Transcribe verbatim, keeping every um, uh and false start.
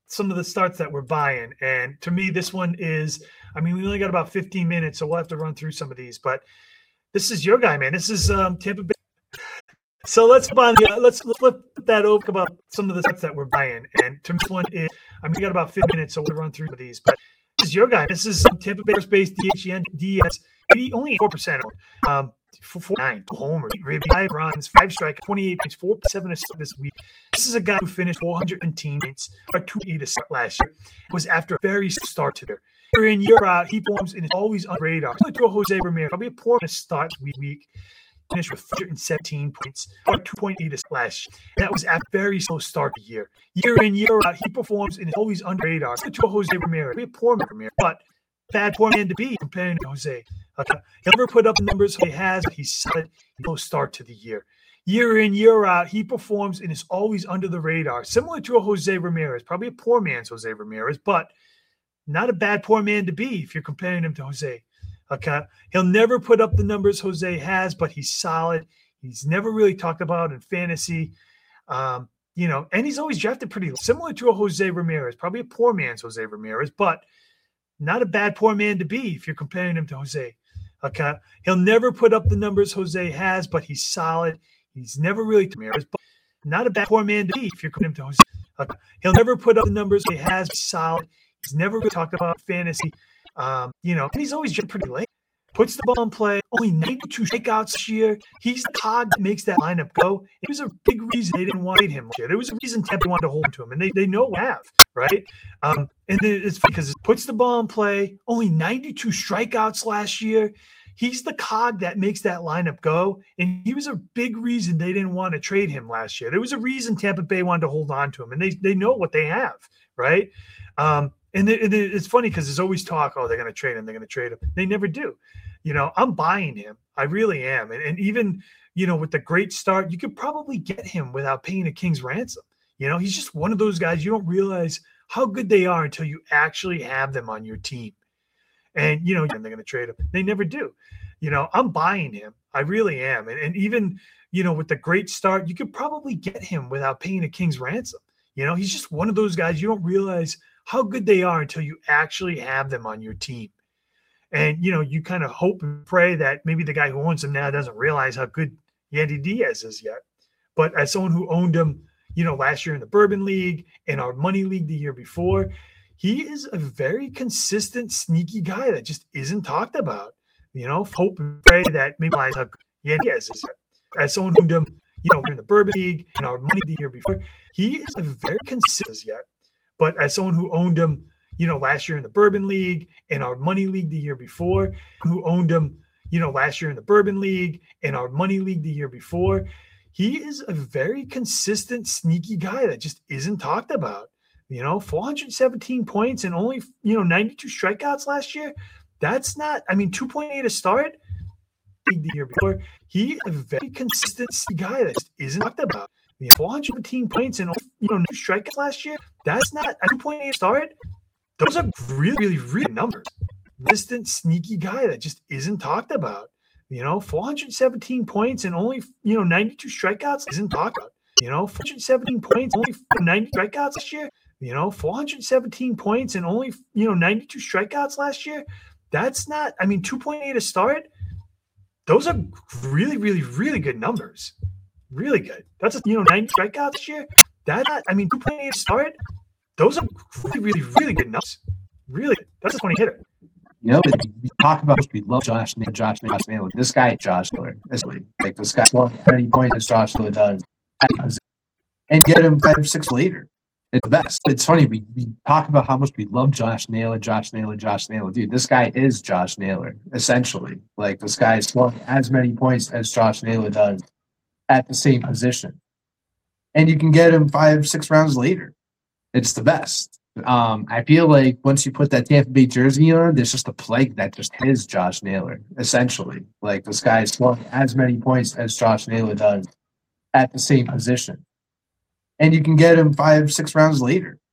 some of the starts that we're buying. And to me, this one is, I mean, we only got about fifteen minutes, so we'll have to run through some of these. But this is your guy, man. This is um, Tampa Bay. So let's buy, uh, let's let's flip that over about some of the starts that we're buying. And to me, this one is, I mean, we got about fifteen minutes, so we'll run through some of these. But this is your guy. This is um, Tampa Bay first base D H E N D S, only four percent. Um, four, nine homers, five runs, five strikes, twenty-eight points, four seven assists this week. This is a guy who finished four hundred points, or two eight assists last year. It was after a very slow start to there. Year in, year out, he performs and is always on radar. Similar to Jose Ramirez, probably a poor start week week. Finished with four hundred seventeen points, or two point eight assists last year. That was after a very slow start to the year. Year in, year out, he performs and is always on radar. Similar to Jose Ramirez, probably a poor Ramirez, but bad poor man to be comparing to Jose. Okay. He'll never put up the numbers he has, but he's solid. He'll start to the year. Year in, year out, he performs and is always under the radar. Similar to a Jose Ramirez, probably a poor man's Jose Ramirez, but not a bad poor man to be if you're comparing him to Jose. Okay. He'll never put up the numbers Jose has, but he's solid. He's never really talked about in fantasy. Um, you know, and he's always drafted pretty low. Similar to a Jose Ramirez, probably a poor man's Jose Ramirez, but not a bad poor man to be if you're comparing him to Jose. Okay. He'll never put up the numbers Jose has, but he's solid. He's never really Ramirez, but not a bad poor man to be if you're comparing him to Jose. Okay. He'll never put up the numbers he has, he's solid. He's never really talked about fantasy. Um, you know, and he's always just pretty late. Puts the ball in play. Only ninety-two strikeouts this year. He's the cog that makes that lineup go. It was a big reason they didn't want him. There was a reason Tampa wanted to hold him to him, and they, they know we have, right? Um, and it's because it puts the ball in play. Only ninety-two strikeouts last year. He's the cog that makes that lineup go, and he was a big reason they didn't want to trade him last year. There was a reason Tampa Bay wanted to hold on to him, and they they know what they have, right? Um, and, it, and it's funny because there's always talk, oh, they're going to trade him, they're going to trade him. They never do. You know, I'm buying him. I really am. And, and even, you know, with the great start, you could probably get him without paying a king's ransom. You know, he's just one of those guys you don't realize how good they are until you actually have them on your team. And, you know, they're going to trade him. They never do. You know, I'm buying him. I really am. And, and even, you know, with the great start, you could probably get him without paying a king's ransom. You know, he's just one of those guys you don't realize how good they are until you actually have them on your team. And, you know, you kind of hope and pray that maybe the guy who owns him now doesn't realize how good Yandy Diaz is yet. But as someone who owned him, you know, last year in the Bourbon League and our Money League the year before, he is a very consistent, sneaky guy that just isn't talked about. You know, hope and pray that maybe realize how good Yandy Diaz is yet. As someone who owned him, you know, in the Bourbon League and our Money the year before, he is a very consistent yet. But as someone who owned him, you know, last year in the Bourbon League and our Money League the year before, who owned him, you know, last year in the Bourbon League and our Money League the year before, he is a very consistent, sneaky guy that just isn't talked about. You know, four hundred seventeen points and only, you know, ninety-two strikeouts last year. That's not, I mean, two point eight a start the year before. He is a very consistent guy that just isn't talked about. You know, four hundred seventeen points and, you know, two strikeouts last year. That's not a two point eight start. Those are really, really, really numbers. Distant, sneaky guy that just isn't talked about. You know, four hundred seventeen points and only, you know, ninety-two strikeouts isn't talked about. You know, four hundred seventeen points, only ninety strikeouts last year. You know, four hundred seventeen points and only, you know, ninety-two strikeouts last year. That's not, I mean, two point eight a start. Those are really, really, really good numbers. Really good. That's, a, you know, ninety strikeouts this year. That's not, I mean, two point eight a start. Those are really, really, really good numbers. Really good. That's a twenty hitter. You know, we talk about we love Josh Naylor, Josh Naylor, Josh Naylor. This guy, Josh Naylor, like this guy, well, many points as Josh Naylor does, and get him five or six later. It's the best. It's funny. We, we talk about how much we love Josh Naylor, Josh Naylor, Josh Naylor. Dude, this guy is Josh Naylor, essentially. Like, this guy is scoring as many points as Josh Naylor does at the same position. And you can get him five, six rounds later. It's the best. Um, I feel like once you put that Tampa Bay jersey on, there's just a plague that just is Josh Naylor, essentially. Like, this guy is scoring as many points as Josh Naylor does at the same position. And you can get him five, six rounds later.